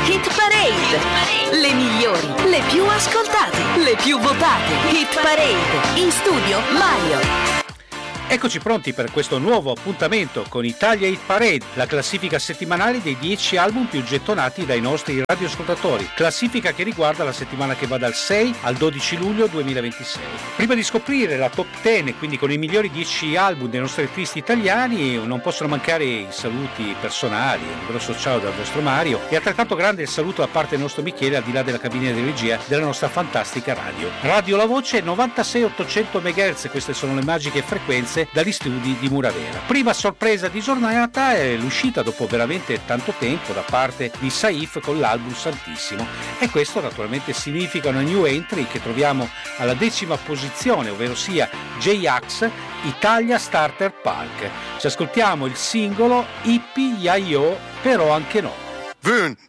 Hit Parade. Le migliori, le più ascoltate, le più votate. Hit Parade. In studio Mario. Eccoci pronti per questo nuovo appuntamento con Italia Hit Parade, la classifica settimanale dei 10 album più gettonati dai nostri radioascoltatori. Classifica che riguarda la settimana che va dal 6 al 12 luglio 2026. Prima di scoprire la top 10, quindi con i migliori 10 album dei nostri artisti italiani, non possono mancare i saluti personali, un grosso ciao dal vostro Mario e altrettanto grande il saluto da parte del nostro Michele al di là della cabina di regia della nostra fantastica radio. Radio La Voce 96-800 MHz, queste sono le magiche frequenze dagli studi di Muravera. Prima sorpresa di giornata è l'uscita dopo veramente tanto tempo da parte di Saif con l'album Santissimo, e questo naturalmente significa una new entry che troviamo alla 10ª posizione, ovvero sia J-Ax, Italia Starter Park. Ci ascoltiamo il singolo Ippi Yayo, però anche no. 1,